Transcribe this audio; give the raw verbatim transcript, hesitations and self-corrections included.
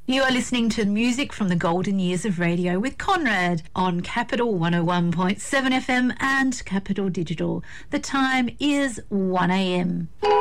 You are listening to music from the golden years of radio with Conrad on Capital one oh one point seven F M and Capital Digital. The time is one a m